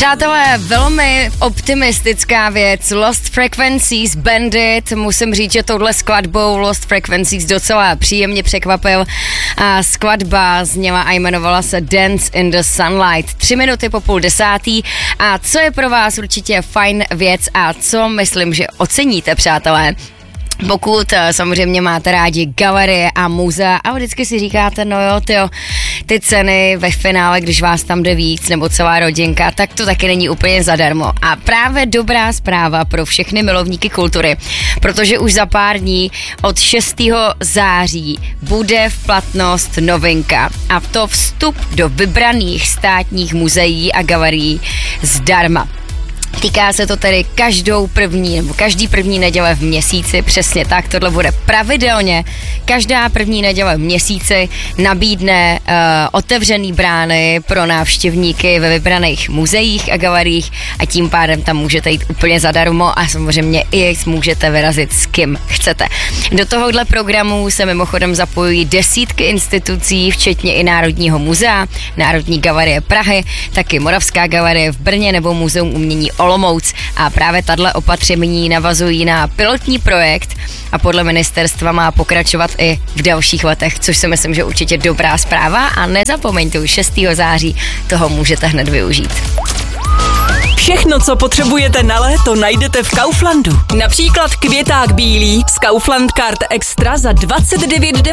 Přátelé, velmi optimistická věc. Lost Frequencies, Bandit. Musím říct, že touhle skladbou Lost Frequencies docela příjemně překvapil. A skladba zněla a jmenovala se Dance in the Sunlight. 3 minuty po 9:30. A co je pro vás určitě fajn věc a co myslím, že oceníte, přátelé? Pokud samozřejmě máte rádi galerie a muzea a vždycky si říkáte, no jo, tyjo, ty ceny ve finále, když vás tam jde víc nebo celá rodinka, tak to taky není úplně zadarmo. A právě dobrá zpráva pro všechny milovníky kultury, protože už za pár dní od 6. září bude v platnost novinka a to vstup do vybraných státních muzeí a galerií zdarma. Týká se to tedy každý první neděle v měsíci, přesně tak, tohle bude pravidelně. Každá první neděle v měsíci nabídne otevřený brány pro návštěvníky ve vybraných muzeích a galeriích a tím pádem tam můžete jít úplně zadarmo a samozřejmě i můžete vyrazit s kým chcete. Do tohohle programu se mimochodem zapojují desítky institucí, včetně i Národního muzea, Národní galerie Prahy, taky Moravská galerie v Brně nebo Muzeum umění Olomouc a právě tato opatření navazují na pilotní projekt a podle ministerstva má pokračovat i v dalších letech, což si myslím, že určitě dobrá zpráva a nezapomeňte, už 6. září toho můžete hned využít. Všechno, co potřebujete na léto, najdete v Kauflandu. Například květák bílý z Kaufland Card Extra za 29,90